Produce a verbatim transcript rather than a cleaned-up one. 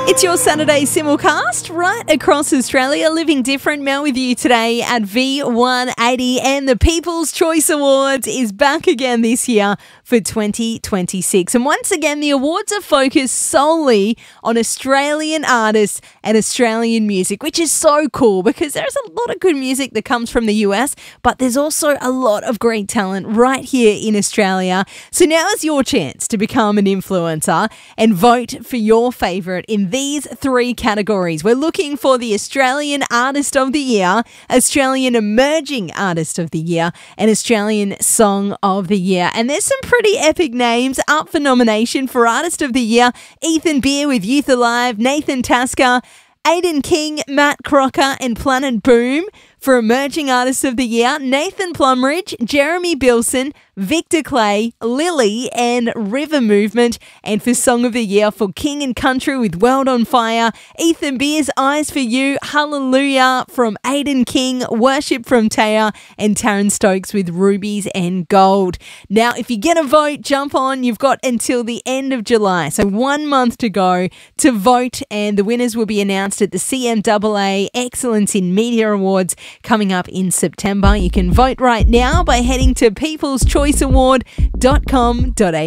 It's your Saturday simulcast right across Australia. Living Different. Mel with you today at V one eighty, and the People's Choice Awards is back again this year for twenty twenty-six. And once again, the awards are focused solely on Australian artists and Australian music, which is so cool because there's a lot of good music that comes from the U S, but there's also a lot of great talent right here in Australia. So now is your chance to become an influencer and vote for your favourite in these three categories. We're looking for the Australian Artist of the Year, Australian Emerging Artist of the Year, and Australian Song of the Year. And there's some pretty epic names up for nomination for Artist of the Year. Ethan Beer with Youth Alive, Nathan Tasker, Aiden King, Matt Crocker, and Planet Boom. For Emerging Artist of the Year, Nathan Plumridge, Jeremy Bilson, Victor Clay, Lily, and River Movement. And for Song of the Year, for King and Country with World on Fire, Ethan Beer's Eyes for You, Hallelujah from Aiden King, Worship from Taya, and Taryn Stokes with Rubies and Gold. Now, if you get a vote, jump on. You've got until the end of July, so one month to go to vote, and the winners will be announced at the C M A A Excellence in Media Awards coming up in September. You can vote right now by heading to peoples choice award dot com dot a u.